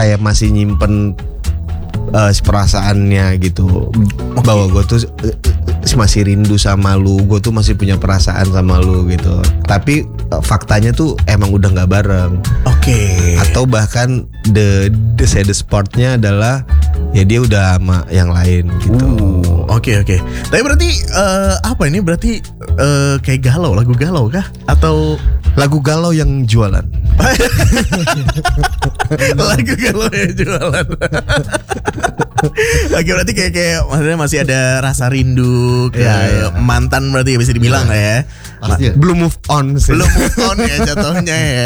kayak masih nyimpen perasaannya gitu. Bahwa gue tuh masih rindu sama lu, gue tuh masih punya perasaan sama lu gitu. Tapi faktanya tuh emang udah nggak bareng. Atau bahkan the saddest partnya adalah ya dia udah sama yang lain gitu. Oke. Tapi berarti apa ini berarti kayak galau, lagu galau kah? Atau lagu galau yang jualan? Lagu galau yang jualan. Oke, berarti kayak maksudnya masih ada rasa rindu ke mantan berarti bisa dibilang lah ya. Belum move on sih. Belum move on ya jatuhnya ya.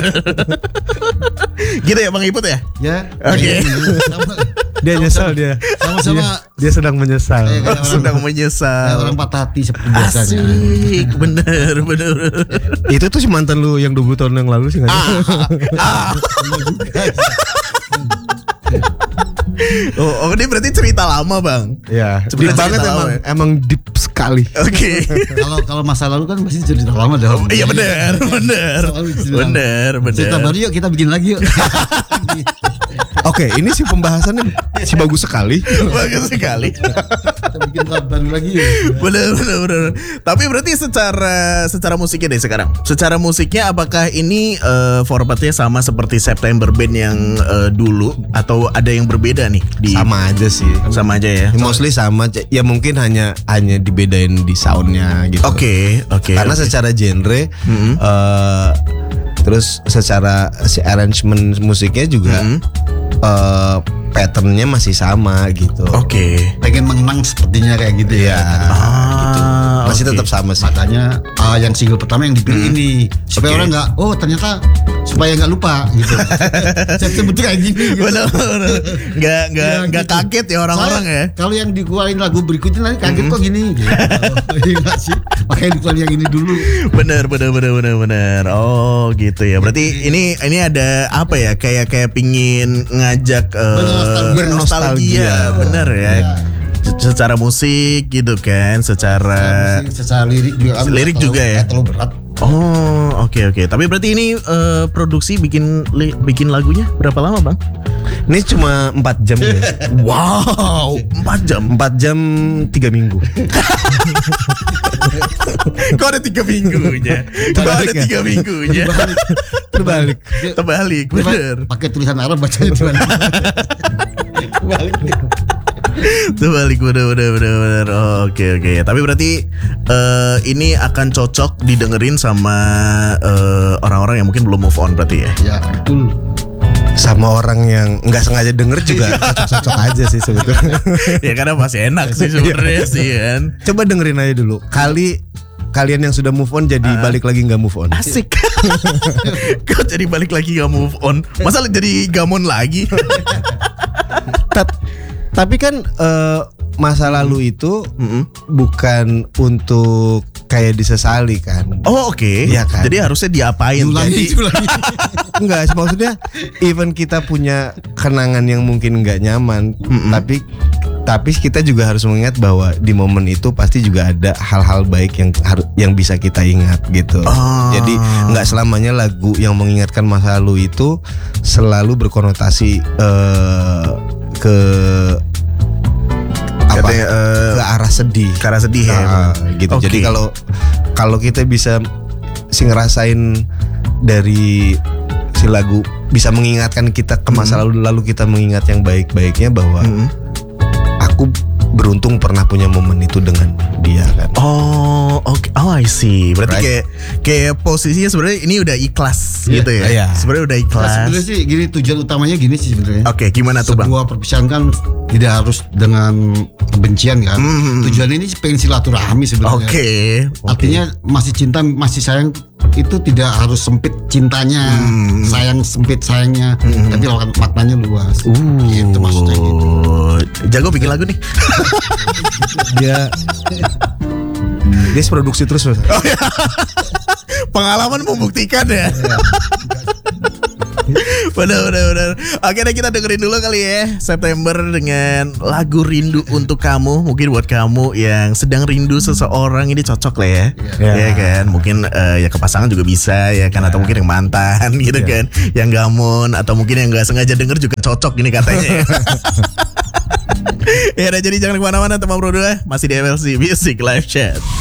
Gitu ya Bang Iput ya? Ya. Oke. Dia nyesal dia. Sama-sama. Dia sedang menyesal. Sedang menyesal. Orang patah hati seperti biasanya. Asik, bener. Itu tuh si mantan lu yang 20 tahun yang lalu sih nggak? Oh, ini berarti cerita lama Bang. Ya, deep Cerita banget lama. emang deep sekali. Oke. Kalau masa lalu kan pasti cerita lama dong. Iya benar. Cerita baru yuk kita bikin lagi yuk. Oke, ini si pembahasannya si bagus sekali. Bagus sekali. Kita bikin baru lagi yuk. Bener. Tapi berarti secara musiknya deh sekarang. Secara musiknya apakah ini formatnya sama seperti September Band yang dulu atau ada yang berbeda nih? Sama aja sih. Sama aja ya. Mostly sama. Ya mungkin hanya dibedain di soundnya gitu. Oke. Karena secara genre, terus secara si arrangement musiknya juga patternnya masih sama gitu. Oke. Pengen mengenang sepertinya kayak gitu ya. Gitu. Masih tetap sama sih. Makanya yang single pertama yang dipilih ini supaya orang nggak, ternyata supaya nggak lupa gitu. Saya sebut kayak gini. Gitu. Bener. Nggak kaget ya orang-orang ya. Kalau yang dikeluarin lagu berikutnya nanti kaget kok gini. Gitu. Iya sih. Makanya dikeluarin yang ini dulu. Bener. Oh gitu ya. Berarti ini ada apa ya? Kayak pingin ngajak bernostalgia. Bener ya. Secara musik gitu kan, secara lirik juga. Lirik juga ya. Terlalu berat. Oh, oke. Tapi berarti ini produksi bikin lagunya berapa lama, Bang? Ini cuma 4 jam ya. Wow, 4 jam. 4 jam 3 minggu. Kok ada 3 minggunya? Terbalik. Bener. Pakai tulisan Arab bacanya gimana? Terbalik, bener. Oh, oke. Tapi berarti ini akan cocok didengerin sama orang-orang yang mungkin belum move on berarti ya? Ya, betul. Sama orang yang nggak sengaja denger juga cocok aja sih sebetulnya. Ya karena masih enak sih sebenarnya sih kan. Coba dengerin aja dulu. Kalian yang sudah move on jadi balik lagi nggak move on. Asik. Kok jadi balik lagi nggak move on? Masa jadi gamon lagi? Tapi kan masa lalu itu bukan untuk kayak disesali kan. Oh oke. Iya kan? Jadi harusnya diapain? Ulangi. Enggak, maksudnya even kita punya kenangan yang mungkin nggak nyaman, tapi kita juga harus mengingat bahwa di momen itu pasti juga ada hal-hal baik yang bisa kita ingat gitu. Jadi nggak selamanya lagu yang mengingatkan masa lalu itu selalu berkonotasi ke arah sedih. Ke arah sedih ya. Gitu. Okay. Jadi kalau kita bisa ngerasain dari si lagu bisa mengingatkan kita ke masa lalu kita mengingat yang baik-baiknya bahwa aku beruntung pernah punya momen itu dengan dia kan. Oh, oke. Oh, I see. Berarti kayak posisinya sebenarnya ini udah ikhlas gitu ya. Iya. Sebenarnya udah ikhlas. Sebenarnya sih gini, tujuan utamanya gini sih sebenarnya. Oke, gimana tuh, Bang? Sebuah perpisahan kan tidak harus dengan kebencian kan. Tujuan ini pengen silaturahmi sebenarnya. Oke. Artinya masih cinta, masih sayang itu tidak harus sempit cintanya, sayang sempit sayangnya, tapi maknanya luas. Gitu maksudnya gitu. Jago bikin lagu nih. Dia produksi terus. Oh, ya. Pengalaman membuktikan ya. Benar. Oke deh, kita dengerin dulu kali ya September dengan lagu Rindu Untuk Kamu. Mungkin buat kamu yang sedang rindu seseorang ini cocok lah ya. Ya kan, mungkin ya ke pasangan juga bisa ya kan, atau mungkin yang mantan gitu kan, yang gamon, atau mungkin yang gak sengaja denger juga cocok ini katanya ya. Ya udah, jadi jangan kemana-mana teman bro, masih di MLC Music Live Chat.